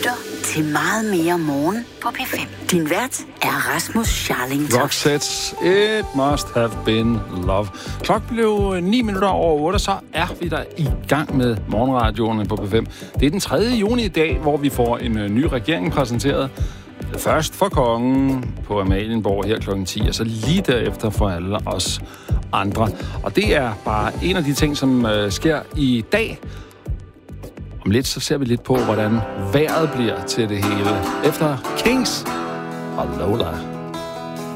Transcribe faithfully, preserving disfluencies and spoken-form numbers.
lytter til Meget Mere Morgen på P fem. Din vært er Rasmus Scharling Toft. Roxette, It Must Have Been Love. Klokken blev ni minutter over otte, så er vi der i gang med morgenradioerne på P fem. Det er den tredje juni i dag, hvor vi får en uh, ny regering præsenteret. Først for kongen på Amalienborg her klokken ti, og så lige derefter for alle os andre. Og det er bare en af de ting, som uh, sker i dag. Om lidt, så ser vi lidt på, hvordan vejret bliver til det hele. Efter Kings og Lola.